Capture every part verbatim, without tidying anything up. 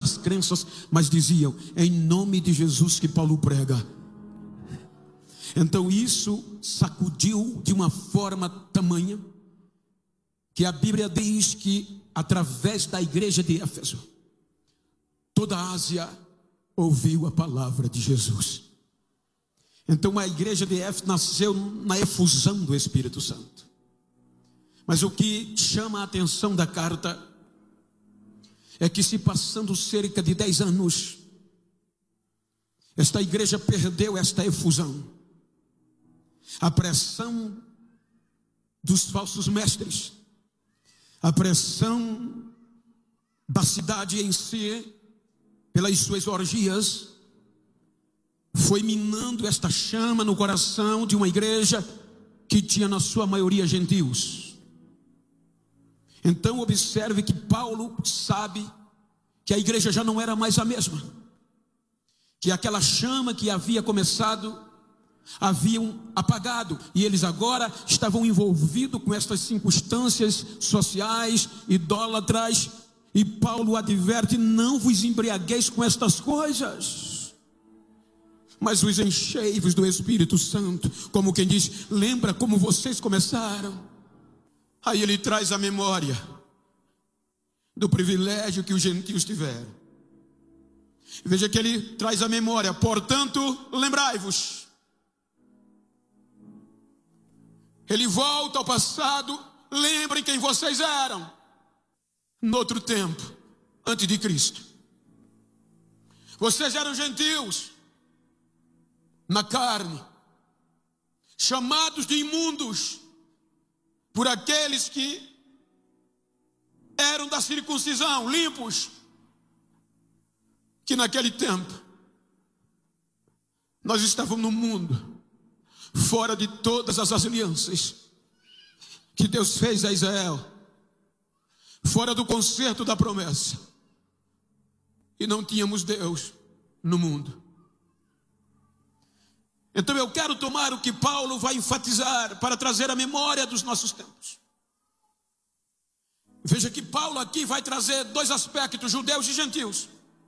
das crenças, mas diziam: é em nome de Jesus que Paulo prega. Então isso sacudiu de uma forma tamanha que a Bíblia diz que através da igreja de Éfeso, toda a Ásia ouviu a palavra de Jesus. Então a igreja de Éfeso nasceu na efusão do Espírito Santo. Mas o que chama a atenção da carta é que, se passando cerca de dez anos, esta igreja perdeu esta efusão. A pressão dos falsos mestres, a pressão da cidade em si, pelas suas orgias, foi minando esta chama no coração de uma igreja que tinha na sua maioria gentios. Então observe que Paulo sabe que a igreja já não era mais a mesma, que aquela chama que havia começado haviam apagado, e eles agora estavam envolvidos com estas circunstâncias sociais, idólatras. E Paulo adverte: não vos embriagueis com estas coisas, mas vos enchei-vos do Espírito Santo. Como quem diz: lembra como vocês começaram. Aí ele traz a memória do privilégio que os gentios tiveram. Veja que ele traz a memória: portanto, lembrai-vos. Ele volta ao passado: lembrem quem vocês eram no outro tempo, antes de Cristo. Vocês eram gentios na carne, chamados de imundos por aqueles que eram da circuncisão, limpos. Que naquele tempo nós estávamos no mundo, fora de todas as alianças que Deus fez a Israel, fora do concerto da promessa, e não tínhamos Deus no mundo. Então eu quero tomar o que Paulo vai enfatizar para trazer a memória dos nossos tempos. Veja que Paulo aqui vai trazer dois aspectos: judeus e gentios.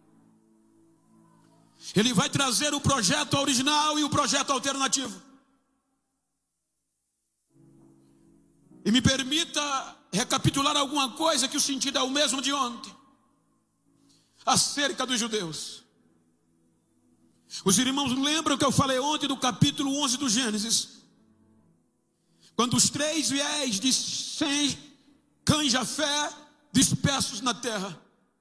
Ele vai trazer o projeto original e o projeto alternativo. E me permita recapitular alguma coisa que o sentido é o mesmo de ontem, acerca dos judeus. Os irmãos lembram que eu falei ontem do capítulo onze do Gênesis, quando os três fiéis de Sem, Cã e Jafé dispersos na terra.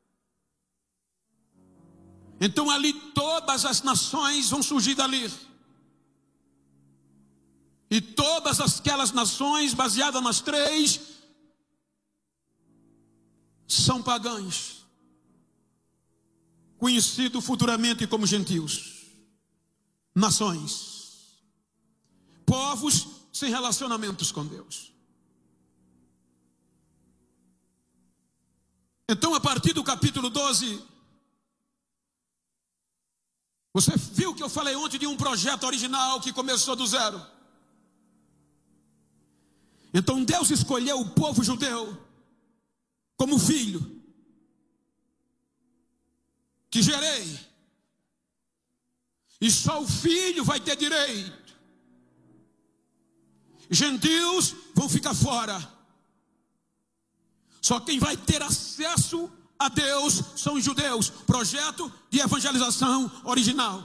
Então ali todas as nações vão surgir dali. E todas aquelas nações, baseadas nas três, são pagãs, conhecidos futuramente como gentios. Nações, povos sem relacionamentos com Deus. Então, a partir do capítulo doze, você viu que eu falei ontem de um projeto original que começou do zero. Então Deus escolheu o povo judeu como filho que gerei. E só o filho vai ter direito. Gentios vão ficar fora. Só quem vai ter acesso a Deus são os judeus. Projeto de evangelização original.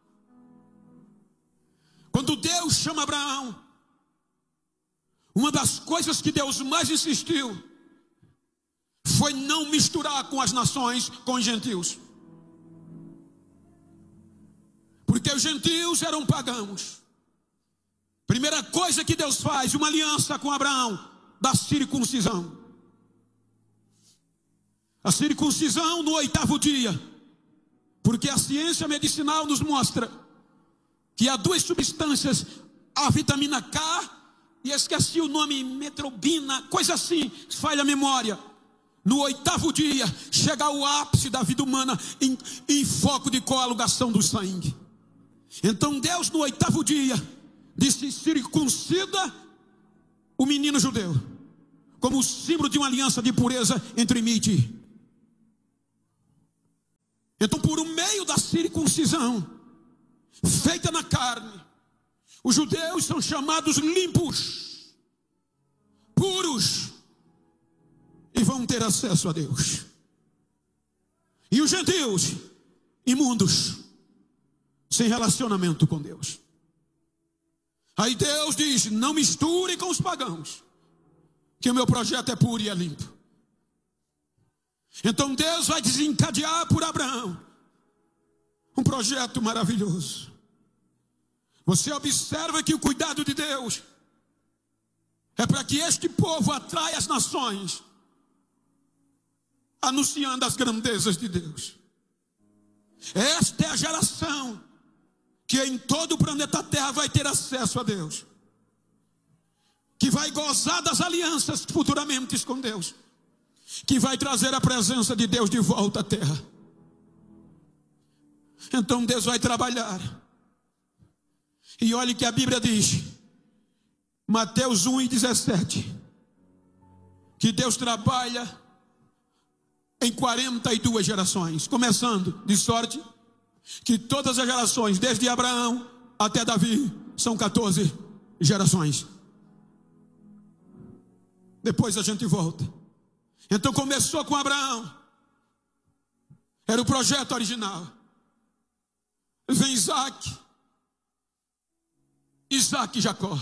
Quando Deus chama Abraão, uma das coisas que Deus mais insistiu foi não misturar com as nações, com os gentios. Porque os gentios eram pagãos. Primeira coisa que Deus faz, uma aliança com Abraão, da circuncisão. A circuncisão no oitavo dia. Porque a ciência medicinal nos mostra que há duas substâncias, a vitamina K, e esqueci o nome, metrobina, coisa assim, falha a memória. No oitavo dia, chega ao ápice da vida humana em, em foco de coagulação do sangue. Então Deus no oitavo dia disse: circuncida o menino judeu, como símbolo de uma aliança de pureza entre mim e ti. Então, por meio da circuncisão feita na carne, os judeus são chamados limpos, puros, e vão ter acesso a Deus. E os gentios, imundos, sem relacionamento com Deus. Aí Deus diz: não misture com os pagãos, que o meu projeto é puro e é limpo. Então Deus vai desencadear por Abraão um projeto maravilhoso. Você observa que o cuidado de Deus é para que este povo atraia as nações, anunciando as grandezas de Deus. Esta é a geração que em todo o planeta Terra vai ter acesso a Deus, que vai gozar das alianças futuramente com Deus, que vai trazer a presença de Deus de volta à terra. Então Deus vai trabalhar. E olhe que a Bíblia diz, Mateus um e dezessete, que Deus trabalha em quarenta e duas gerações, começando de sorte que todas as gerações, desde Abraão até Davi, são quatorze gerações. Depois a gente volta. Então começou com Abraão, era o projeto original. Vem Isaac, Isaac e Jacó.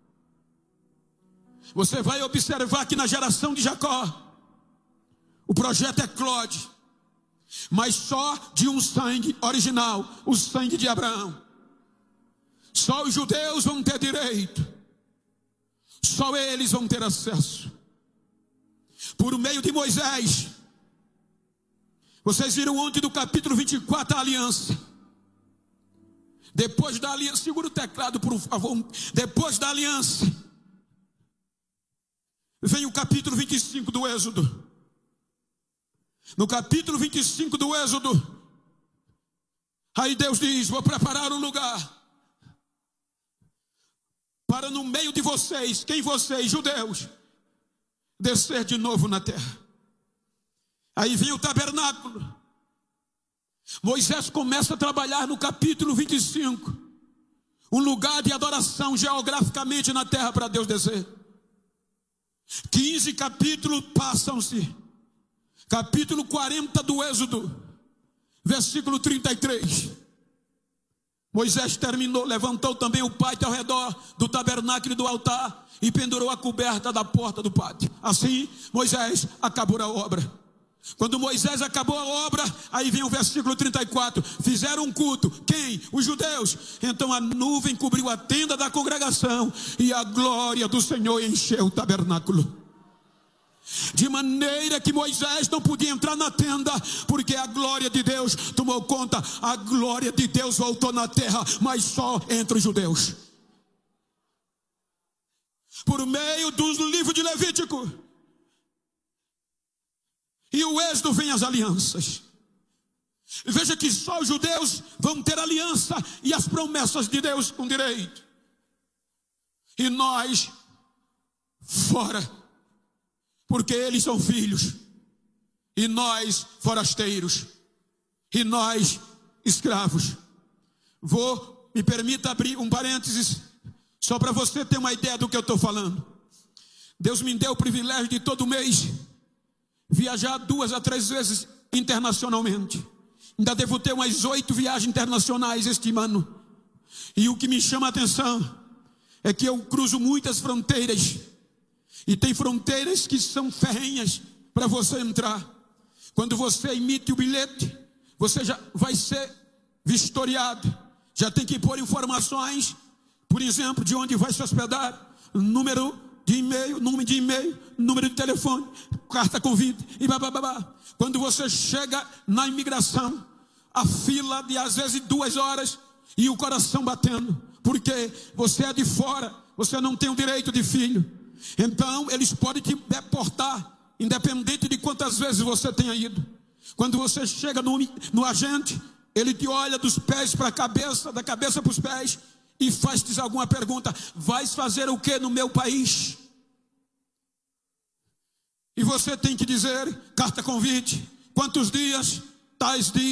Você vai observar que na geração de Jacó, o projeto é Clode, mas só de um sangue original, o sangue de Abraão. Só os judeus vão ter direito, só eles vão ter acesso. Por meio de Moisés, vocês viram ontem do capítulo vinte e quatro a aliança. Depois da aliança, segura o teclado por favor. Depois da aliança, vem o capítulo vinte e cinco do Êxodo. No capítulo vinte e cinco do Êxodo, aí Deus diz: vou preparar um lugar para no meio de vocês, quem vocês, judeus, descer de novo na terra. Aí vem o tabernáculo. Moisés começa a trabalhar no capítulo vinte e cinco, um lugar de adoração geograficamente na terra para Deus descer. quinze capítulos passam-se. Capítulo quarenta do Êxodo, versículo trinta e três. Moisés terminou, levantou também o pátio ao redor do tabernáculo e do altar e pendurou a coberta da porta do pátio. Assim, Moisés acabou a obra. Quando Moisés acabou a obra, aí vem o versículo trinta e quatro. Fizeram um culto. Quem? Os judeus. Então a nuvem cobriu a tenda da congregação e a glória do Senhor encheu o tabernáculo. De maneira que Moisés não podia entrar na tenda, porque a glória de Deus tomou conta. A glória de Deus voltou na terra, mas só entre os judeus. Por meio dos livros de Levítico e o Êxodo vem as alianças. Veja que só os judeus vão ter aliança e as promessas de Deus com direito. E nós fora, porque eles são filhos, e nós forasteiros, e nós escravos. Vou, me permita abrir um parênteses, só para você ter uma ideia do que eu estou falando. Deus me deu o privilégio de todo mês viajar duas a três vezes internacionalmente. Ainda devo ter umas oito viagens internacionais este ano. E o que me chama a atenção é que eu cruzo muitas fronteiras. E tem fronteiras que são ferrenhas para você entrar. Quando você emite o bilhete, você já vai ser vistoriado. Já tem que pôr informações, por exemplo, de onde vai se hospedar, número de e-mail, número de e-mail, número de telefone, carta convite e babá. Quando você chega na imigração, a fila de às vezes duas horas e o coração batendo, porque você é de fora, você não tem o direito de filho. Então eles podem te deportar, independente de quantas vezes você tenha ido. Quando você chega no, no agente, ele te olha dos pés para a cabeça, da cabeça para os pés, e faz-te alguma pergunta: vais fazer o que no meu país? E você tem que dizer: carta convite, quantos dias, tais dias.